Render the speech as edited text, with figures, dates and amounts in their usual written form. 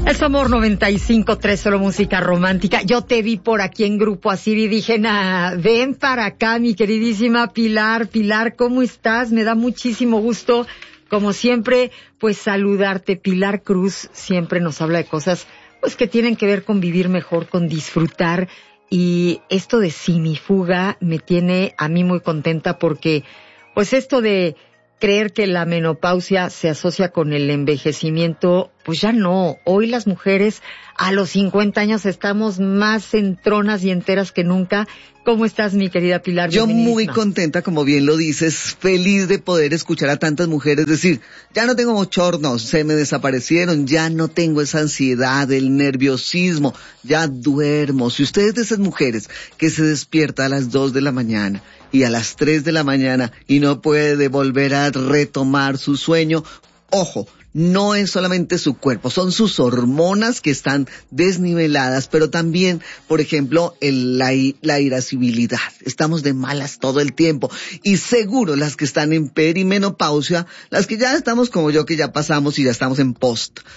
Es Amor 95.3, solo música romántica. Yo te vi por aquí en Grupo Asir y dije, ven para acá, mi queridísima Pilar. Pilar, ¿cómo estás? Me da muchísimo gusto, como siempre, pues saludarte. Pilar Cruz siempre nos habla de cosas, pues que tienen que ver con vivir mejor, con disfrutar. Y esto de Simifuga me tiene a mí muy contenta porque, pues esto de creer que la menopausia se asocia con el envejecimiento, pues ya no. Hoy las mujeres a los 50 años estamos más centronas y enteras que nunca. ¿Cómo estás, mi querida Pilar? Yo muy contenta, como bien lo dices, feliz de poder escuchar a tantas mujeres decir, ya no tengo bochornos, se me desaparecieron, ya no tengo esa ansiedad, el nerviosismo, ya duermo. Si usted es de esas mujeres que se despierta a las 2 de la mañana y a las 3 de la mañana y no puede volver a retomar su sueño, ojo, no es solamente su cuerpo, son sus hormonas que están desniveladas, pero también, por ejemplo, la irascibilidad. Estamos de malas todo el tiempo. Y seguro las que están en perimenopausia, las que ya estamos como yo, que ya pasamos y ya estamos en post